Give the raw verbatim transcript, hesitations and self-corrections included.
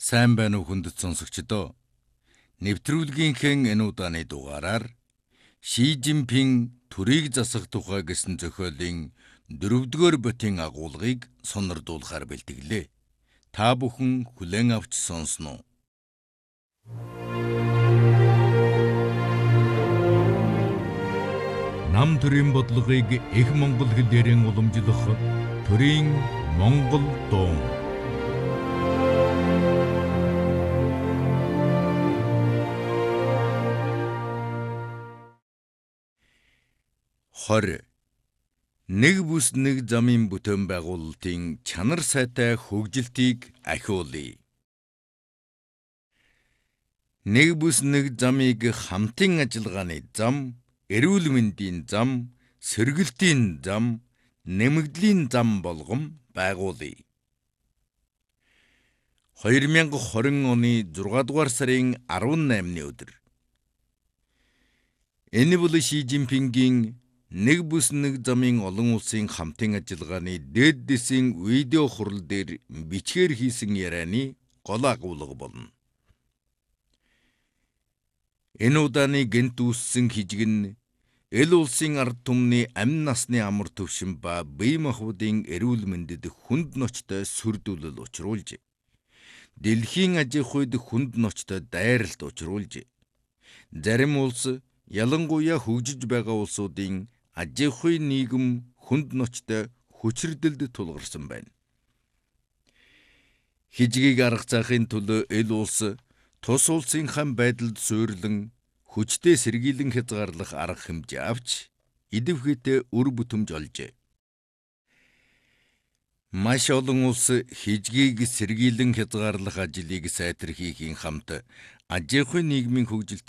Сайн байна уу хүндэт сонсогчдоо. Нэвтрүүлгийнхээ энэ удааны дугаараар Ши Жинпин төрийг засах тухай гэсэн зохиолын дөрөвдүгээр ботын агуулгыг сонирдуулахаар бэлтгэлээ. Та бүхэн хүлээн авч сонсноо. Нам төрийн бодлогыг их монгол хэлээрээ уламжлах төрийн монгол дуу. Хор нэг бүс нэг замын бүтээн байгуулалтын чанар сайтай хөгжилтийг ахиулъя. Нэг бүс нэг замыг хамтын ажиллагааны зам, эрүүл мэндийн зам, сэргэлтийн зам, нэмэгдлийн зам болгон байгуулъя. хоёр мянга хорин оны зургаадугаар сарын арван наймны өдөр. Энэ бол Ши Жинпингийн нэг бүс нэг замын олон улсын хамтын ажиллагааны дээд дэсийн видео хурал дээр бичгээр хийсэн ярианы гол агуулга болно. Энэ удааны гэнт үүссэн хижиг нь эл улсын ард түмний амь насны амар төвшин ба бие махбодын эрүүл мэндэд хүнд ночтой сүрдүүлэл учруулж, дэлхийн аж ахуйд хүнд ночтой дайралт учруулж, зарим улс, ялангуяа хөгжиж байгаа улсуудын аж ахуй нийгэм хүнд ночтой хүчирдэлд тулгарсан байна. Хижгийг арга заахын төлөө эл улс тус улсынхаа байдалд суйрлан хүчтэй сэргийлэн хязгаарлах арга хэмжээ авч идэвхтэй үр бүтэмж олжээ. Маш олон улс хижгийг сэргийлэн хязгаарлах ажлыг сайтар хийхийн хамт аж ахуй нийгмийн хөгжилт